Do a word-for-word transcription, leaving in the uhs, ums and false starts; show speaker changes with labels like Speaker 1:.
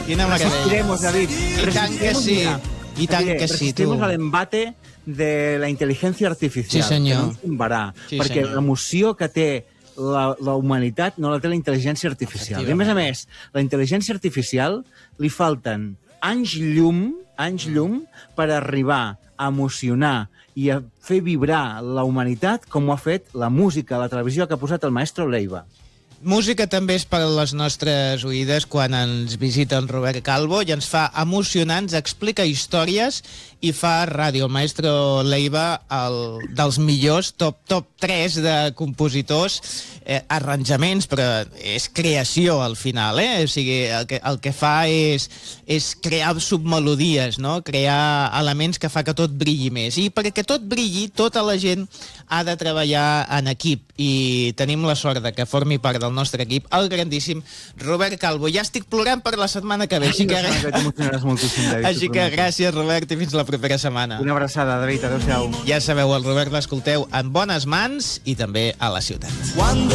Speaker 1: Quina meravella.
Speaker 2: Resistiremos, David.
Speaker 1: I tant que sí. I tant que sí, tu.
Speaker 2: Resistiremos al embate de la intel·ligència artificial.
Speaker 1: Sí, senyor.
Speaker 2: Que no ens tombarà.
Speaker 1: Sí,
Speaker 2: perquè
Speaker 1: senyor.
Speaker 2: l'emoció que té la, la humanitat no la té la intel·ligència artificial. I a més a més, la intel·ligència artificial li falten anys llum, anys llum per arribar a emocionar i a fer vibrar la humanitat com ho ha fet la música, la televisió que ha posat el maestro Leiva.
Speaker 1: Música també és per a les nostres oïdes quan ens visita en Robert Calvo i ens fa emocionar, ens explica històries i fa ràdio. El maestro Leiva, el, dels millors, top, top tres de compositors, eh, arranjaments, però és creació al final, eh? O sigui, el que, el que fa és, és crear submelodies, no? Crear elements que fa que tot brilli més. I perquè tot brilli, tota la gent ha de treballar en equip i tenim la sort de que formi part del nostre equip el grandíssim Robert Calvo. Ja estic plorant per la setmana que ve, així que, així que gràcies, Robert, i fins la propera setmana.
Speaker 2: Una abraçada, David, adéu-siau.
Speaker 1: Ja sabeu, el Robert l'escolteu en bones mans i també a la ciutat.